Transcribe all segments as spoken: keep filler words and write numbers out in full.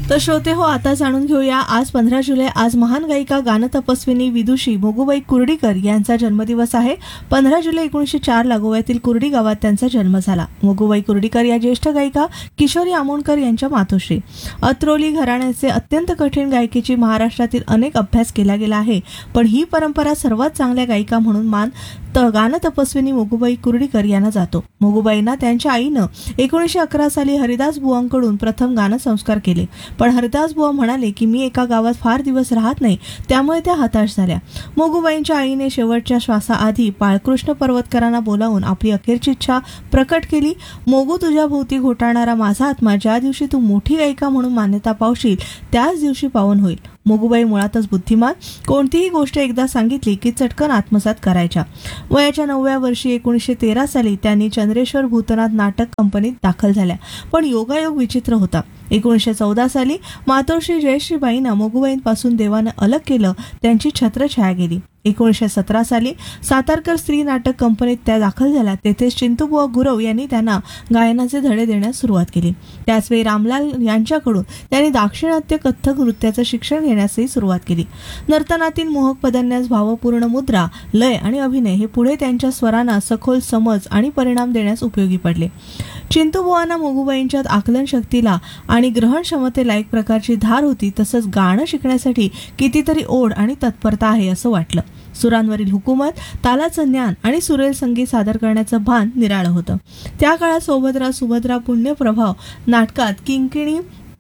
तर श्रोते हो, आता जाणून घेऊया आज पंधरा जुलै आज महान गायिका गान तपस्विनी विदुषी मोगूबाई कुर्डीकर यांचा जन्मदिवस आहे. पंधरा जुलै एकोणीसशे चार ला गोव्यातील कुर्डी गावात त्यांचा जन्म झाला. मोगूबाई कुर्डीकर या ज्येष्ठ गायिका किशोरी आमोणकर यांच्या मातोश्री. अत्रोली घराण्याचे अत्यंत कठीण गायकीची महाराष्ट्रातील अनेक अभ्यास केला गेला आहे, पण ही परंपरा सर्वात चांगल्या गायिका म्हणून मान गान तपस्विनी मोगूबाई कुर्डीकर यांना जातो. मोगूबाईंना त्यांच्या आईनं एकोणीसशे अकरा साली हरिदास बुवांकडून प्रथम गान संस्कार केले, पण हरिदास बुवा म्हणाले की मी एका गावात फार दिवस राहत नाही, त्यामुळे त्या हताश झाल्या. मोगूबाईंच्या आईने शेवटच्या श्वासाआधी बाळकृष्ण पर्वतकरांना बोलावून आपली अखेरची इच्छा प्रकट केली. मोगू, तुझ्या भोवती घोटाळणारा माझा आत्मा ज्या दिवशी तू मोठी गायिका म्हणून मान्यता पावशील त्याच दिवशी पावन होईल. मोगूबाई मुळातच बुद्धिमान, कोणतीही गोष्ट एकदा सांगितली की चटकन आत्मसात करायच्या. वयाच्या नवव्या वर्षी एकोणीसशे तेरा साली त्यांनी चंद्रेश्वर भूतनाथ नाटक कंपनीत दाखल झाल्या, पण योगायोग विचित्र होता. एकोणीसशे चौदा साली मातोश्री जयश्रीबाईंना मोगूबाईंपासून देवानं अलग केलं, त्यांची छत्रछाया गेली. एकोणीसशे सतरा साली सातारकर स्त्री नाटक कंपनीत त्या दाखल झाल्या. तेथेच चिंतूबुवा गुरव यांनी त्यांना गायनाचे धडे देण्यास सुरुवात केली. त्याचवेळी रामलाल यांच्याकडून त्यांनी दाक्षिणात्य कथ्थक नृत्याचं शिक्षण घेण्यासही सुरुवात केली. नर्तनातील मोहक पदन्यास, भावपूर्ण मुद्रा, लय आणि अभिनय हे पुढे त्यांच्या स्वरांना सखोल समज आणि परिणाम देण्यास उपयोगी पडले. चिंतूबुवांना मोगूबाईंच्यात आकलन शक्तीला आणि ग्रहण क्षमतेला एक प्रकारची धार होती, तसंच गाणं शिकण्यासाठी कितीतरी ओढ आणि तत्परता आहे असं वाटलं. सुरांवरील हुकूमत, तालाचं ज्ञान आणि सुरेल संगीत सादर करण्याचं भान निराळं होतं. त्या काळात सौभद्रा, सुभद्रा, पुण्यप्रभाव नाटकात किंकिणी,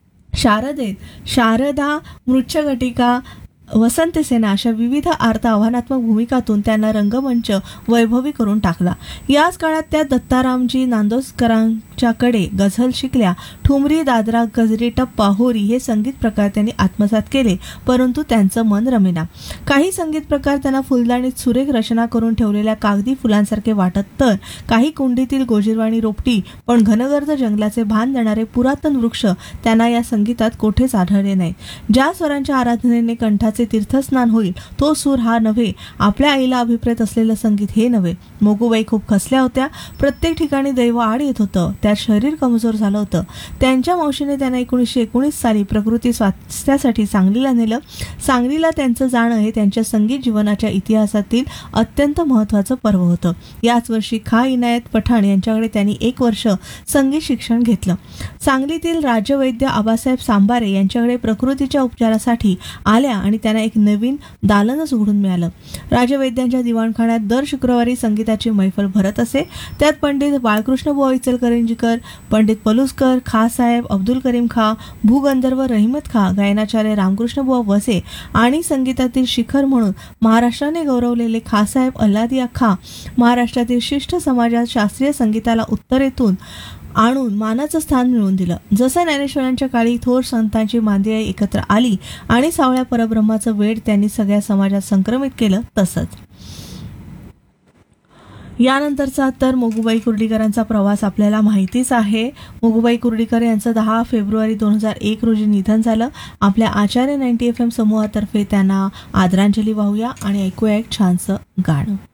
शारदेत, शारदा, मृच्छकटिका, वसंतसेना अशा विविध अर्थ आव्हानात्मक भूमिकातून त्यांना रंगमंच वैभवी करून टाकला. याच काळात त्या दत्तारामजी नांदोसकरांच्याकडे गझल शिकल्या. ठुमरी, दादरा, गजरी, टप्पा, होरी हे संगीत प्रकार त्यांनी आत्मसात केले, परंतु त्यांचं मन रमेना. काही संगीत प्रकार त्यांना फुलदाणीत सुरेख रचना करून ठेवलेल्या कागदी फुलांसारखे वाटत, तर काही कुंडीतील गोजीरवाणी रोपटी पण घनगर्द जंगलाचे भान देणारे पुरातन वृक्ष त्यांना या संगीतात कोठेच आढळले नाहीत. ज्या स्वरांच्या आराधनेने कंठाचे तीर्थस्नान होईल तो सूर हा नव्हे, आपल्या आईला अभिप्रेत असलेलं संगीत हे नव्हे. मोगूबाई खूप खसल्या होत्या. प्रत्येक ठिकाणी दैव आड येत होतं. त्यात शरीर कमजोर झालं होतं. त्यांच्या मावशीने त्यांना एकोणीसशे एकोणीस साली प्रकृती स्वास्थ्यासाठी सांगलीला नेलं. सांगलीला त्यांचं जाणं हे त्यांच्या संगीत जीवनाच्या इतिहासातील अत्यंत महत्वाचं पर्व होतं. याच वर्षी खा इनायत पठाण यांच्याकडे त्यांनी एक वर्ष संगीत शिक्षण घेतलं. सांगलीतील राजवैद्य आबासाहेब सांबारे यांच्याकडे प्रकृतीच्या उपचारासाठी आल्या आणि त्यांना एक नवीन दालनच उघडून मिळालं. राजवैद्यांच्या दिवाणखान्यात दर शुक्रवारी संगीताची मैफल भरत असे. त्यात पंडित बाळकृष्णबुवा इचलकरंजीकर, पंडित पलुसकर, खासाहेब, अब्दुल करीम खा, भूगंधर्व रहिमत खा, गायनाचार्य रामकृष्णबुवा वसे आणि संगीतातील शिखर म्हणून महाराष्ट्राने गौरवलेले खासाहेब अल्लादिया खा महाराष्ट्रातील शिष्ट समाजात शास्त्रीय संगीताला उत्तरेतून आणून मानाचं स्थान मिळवून दिलं. जसं ज्ञानेश्वरांच्या काळी थोर संतांची मांदियाळी एकत्र आली आणि सावळ्या परब्रह्माचं वेड त्यांनी सगळ्या समाजात संक्रमित केलं, तसंच यानंतरचा तर मोगूबाई कुर्डीकरांचा प्रवास आपल्याला माहितीच आहे. मोगूबाई कुर्डीकर यांचं दहा फेब्रुवारी दोन हजार एक रोजी निधन झालं. आपल्या आचार्य नाईन्टी एफ एम समूहातर्फे त्यांना आदरांजली वाहूया आणि ऐकूया एक छानसं गाणं.